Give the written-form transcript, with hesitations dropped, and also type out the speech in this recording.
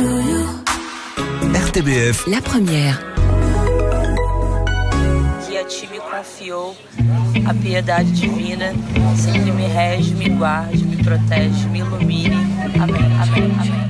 RTBF, la première. Que a ti me confiou a piedade divina, sempre me rege, me guarde, me protege, me ilumine. Amém, amém, amém.